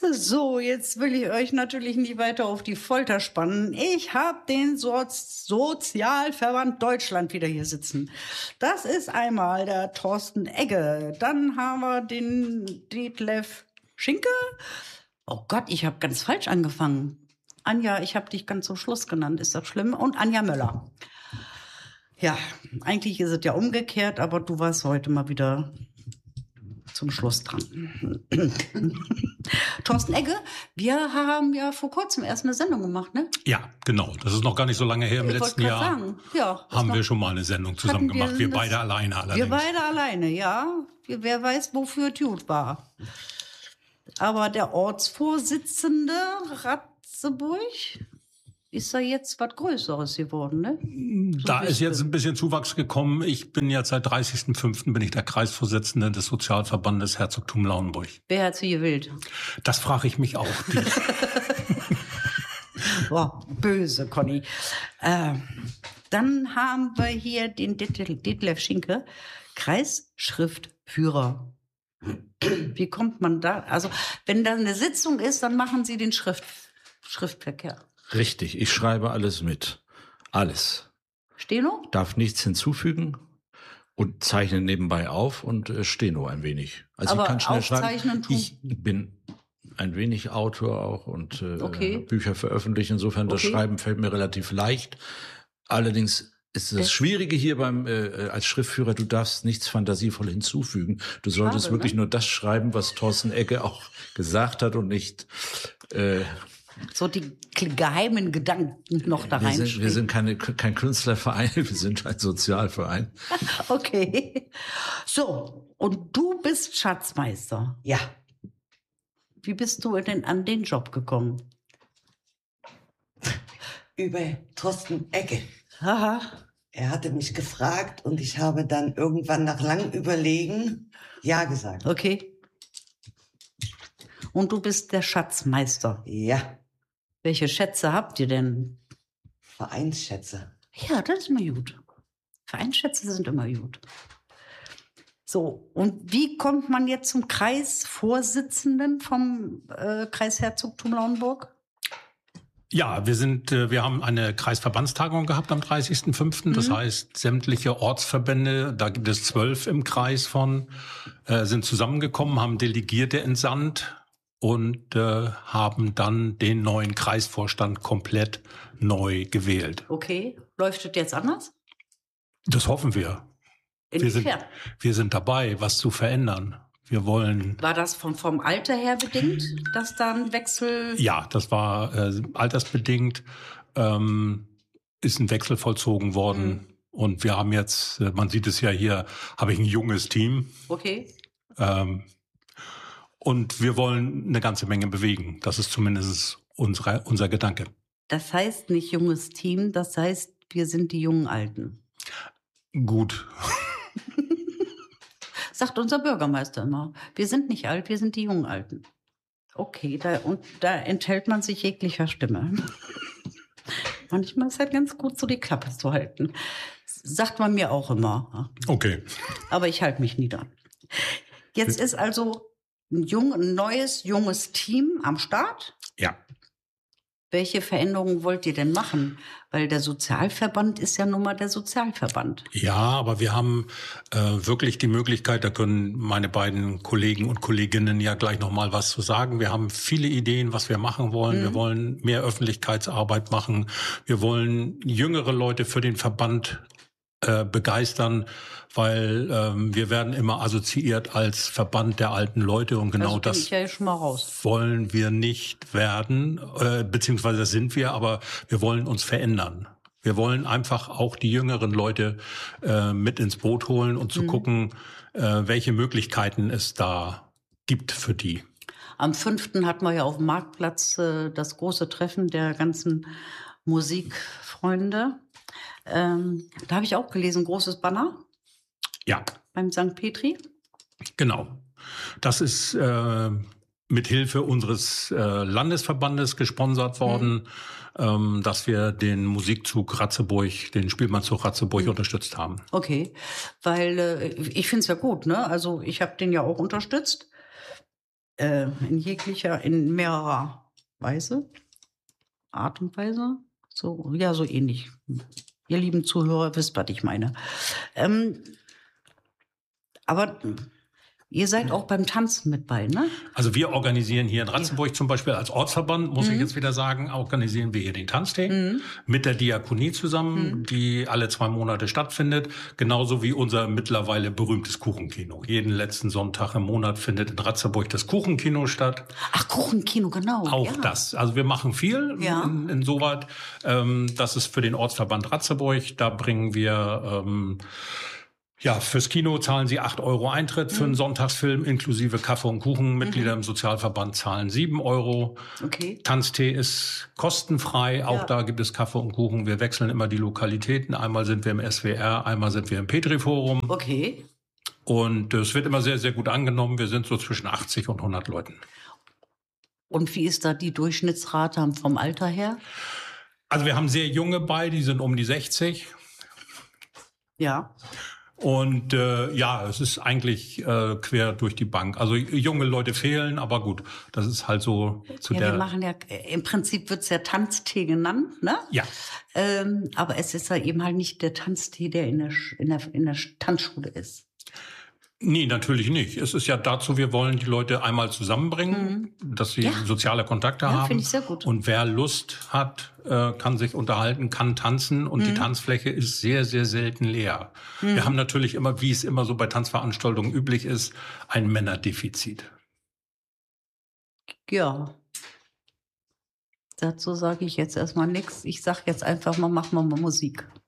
So, jetzt will ich euch natürlich nicht weiter auf die Folter spannen. Ich habe den Sozialverband Deutschland wieder hier sitzen. Das ist einmal der Thorsten Egge. Dann haben wir den Detlef Schinke. Oh Gott, ich habe ganz falsch angefangen. Anja, ich habe dich ganz zum Schluss genannt. Ist das schlimm? Und Anja Möller. Ja, eigentlich ist es ja umgekehrt, aber du warst heute mal wieder zum Schluss dran. Thorsten Egge, wir haben ja vor kurzem erst eine Sendung gemacht, ne? Ja, genau. Das ist noch gar nicht so lange her. Im letzten Jahr haben wir schon mal eine Sendung zusammen gemacht. Wir beide alleine allerdings. Wir beide alleine, ja. Wer weiß, wofür es gut war. Aber der Ortsvorsitzende Ratzeburg ist da jetzt was Größeres geworden, ne? So da ist jetzt ein bisschen Zuwachs gekommen. Ich bin jetzt seit 30.05. bin ich der Kreisvorsitzende des Sozialverbandes Herzogtum Lauenburg. Wer hat sie gewählt? Das frage ich mich auch. Boah, böse, Conny. Dann haben wir hier den Detlef Schinke, Kreisschriftführer. Wie kommt man da? Also, wenn da eine Sitzung ist, dann machen Sie den Schriftverkehr. Richtig, ich schreibe alles mit. Alles. Steno? Darf nichts hinzufügen und zeichne nebenbei auf und Steno ein wenig. Also aber ich kann schnell schreiben. Tun. Ich bin ein wenig Autor auch und Bücher veröffentlichen. Insofern das Schreiben fällt mir relativ leicht. Allerdings ist das Schwierige hier als Schriftführer, du darfst nichts fantasievoll hinzufügen. Du solltest wirklich nur das schreiben, was Thorsten Egge auch gesagt hat und nicht so die geheimen Gedanken noch da rein. Wir sind kein Künstlerverein, wir sind ein Sozialverein. Okay. So, und du bist Schatzmeister. Ja. Wie bist du denn an den Job gekommen? Über Thorsten Egge. Haha. Er hatte mich gefragt und ich habe dann irgendwann nach langem Überlegen ja gesagt. Okay. Und du bist der Schatzmeister. Ja. Welche Schätze habt ihr denn? Vereinsschätze. Ja, das ist immer gut. Vereinsschätze sind immer gut. So, und wie kommt man jetzt zum Kreisvorsitzenden vom Kreisherzogtum Lauenburg? Ja, wir haben eine Kreisverbandstagung gehabt am 30.05. Das heißt, sämtliche Ortsverbände, da gibt es 12 im Kreis sind zusammengekommen, haben Delegierte entsandt und haben dann den neuen Kreisvorstand komplett neu gewählt. Okay, läuft das jetzt anders? Das hoffen wir. Inwiefern? Wir sind dabei, was zu verändern. Wir wollen. War das vom Alter her bedingt, dass da ein Wechsel? Ja, das war altersbedingt. Ist ein Wechsel vollzogen worden. Und wir haben jetzt, man sieht es ja hier, habe ich ein junges Team. Okay. Und wir wollen eine ganze Menge bewegen. Das ist zumindest unser Gedanke. Das heißt nicht junges Team, das heißt, wir sind die jungen Alten. Gut. Sagt unser Bürgermeister immer. Wir sind nicht alt, wir sind die jungen Alten. Okay, da enthält man sich jeglicher Stimme. Manchmal ist es halt ganz gut, so die Klappe zu halten. Sagt man mir auch immer. Okay. Aber ich halte mich nie dran. Jetzt ist also ein neues, junges Team am Start. Ja. Welche Veränderungen wollt ihr denn machen? Weil der Sozialverband ist ja nun mal der Sozialverband. Ja, aber wir haben wirklich die Möglichkeit, da können meine beiden Kollegen und Kolleginnen ja gleich noch mal was zu sagen. Wir haben viele Ideen, was wir machen wollen. Wir wollen mehr Öffentlichkeitsarbeit machen. Wir wollen jüngere Leute für den Verband begeistern, weil wir werden immer assoziiert als Verband der alten Leute und genau das ja schon mal raus. Wollen wir nicht werden, beziehungsweise das sind wir, aber wir wollen uns verändern. Wir wollen einfach auch die jüngeren Leute mit ins Boot holen und zu gucken, welche Möglichkeiten es da gibt für die. Am 5. hatten wir ja auf dem Marktplatz das große Treffen der ganzen Musikfreunde. Da habe ich auch gelesen, großes Banner. Ja. Beim St. Petri. Genau. Das ist mit Hilfe unseres Landesverbandes gesponsert worden, dass wir den Musikzug Ratzeburg, den Spielmannszug Ratzeburg unterstützt haben. Okay, weil ich finde es ja gut, ne? Also ich habe den ja auch unterstützt. in mehrerer Art und Weise. So, ja, so ähnlich. Ihr lieben Zuhörer wisst, was ich meine. Aber ihr seid auch beim Tanzen mit bei, ne? Also wir organisieren hier in Ratzeburg zum Beispiel als Ortsverband, muss ich jetzt wieder sagen, organisieren wir hier den Tanztee mit der Diakonie zusammen, die alle 2 Monate stattfindet. Genauso wie unser mittlerweile berühmtes Kuchenkino. Jeden letzten Sonntag im Monat findet in Ratzeburg das Kuchenkino statt. Ach, Kuchenkino, genau. Auch das. Also wir machen viel insoweit. Das ist für den Ortsverband Ratzeburg. Da bringen wir... fürs Kino zahlen Sie 8 € Eintritt, für einen Sonntagsfilm inklusive Kaffee und Kuchen. Mitglieder im Sozialverband zahlen 7 €. Okay. Tanztee ist kostenfrei, auch da gibt es Kaffee und Kuchen. Wir wechseln immer die Lokalitäten. Einmal sind wir im SWR, einmal sind wir im Petri-Forum. Okay. Und es wird immer sehr, sehr gut angenommen. Wir sind so zwischen 80 und 100 Leuten. Und wie ist da die Durchschnittsrate vom Alter her? Also wir haben sehr junge bei, die sind um die 60. Ja. Und es ist eigentlich quer durch die Bank. Also junge Leute fehlen, aber gut, das ist halt so wir machen im Prinzip wird's ja Tanztee genannt, ne? Ja. Aber es ist ja eben halt nicht der Tanztee, der in der Tanzschule ist. Nee, natürlich nicht. Es ist ja dazu, wir wollen die Leute einmal zusammenbringen, dass sie soziale Kontakte haben. Finde ich sehr gut. Und wer Lust hat, kann sich unterhalten, kann tanzen. Und die Tanzfläche ist sehr, sehr selten leer. Wir haben natürlich immer, wie es immer so bei Tanzveranstaltungen üblich ist, ein Männerdefizit. Ja. Dazu sage ich jetzt erstmal nichts. Ich sage jetzt einfach mal, mach mal Musik.